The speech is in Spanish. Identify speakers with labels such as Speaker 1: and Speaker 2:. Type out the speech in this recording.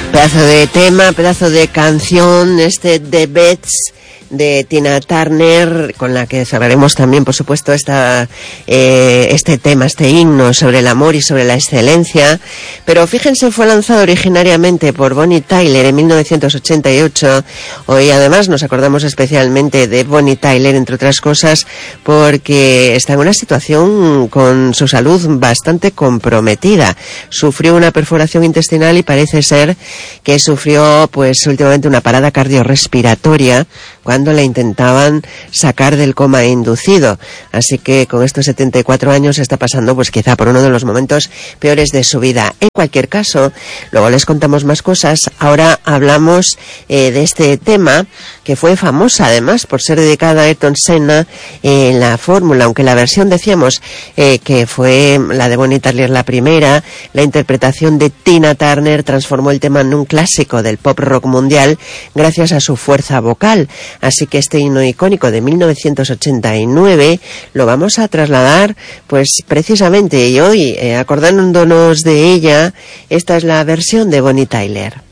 Speaker 1: Pedazo de tema, pedazo de canción, The Beds de Tina Turner, con la que cerraremos también, por supuesto, este tema, este himno sobre el amor y sobre la excelencia. Pero fíjense, fue lanzado originariamente por Bonnie Tyler en 1988. Hoy además nos acordamos especialmente de Bonnie Tyler, entre otras cosas, porque está en una situación con su salud bastante comprometida. Sufrió una perforación intestinal y parece ser que sufrió, pues, últimamente una parada cardiorrespiratoria cuando la intentaban sacar del coma inducido. Así que con estos 74 años está pasando, pues, quizá por uno de los momentos peores de su vida. En cualquier caso, luego les contamos más cosas. Ahora hablamos de este tema, que fue famosa además por ser dedicada a Ayrton Senna en la fórmula, aunque la versión, decíamos, que fue la de Bonnie Tyler la primera. La interpretación de Tina Turner transformó el tema en un clásico del pop rock mundial gracias a su fuerza vocal. Así que este himno icónico de 1989 lo vamos a trasladar, pues, precisamente, y hoy, acordándonos de ella, esta es la versión de Bonnie Tyler.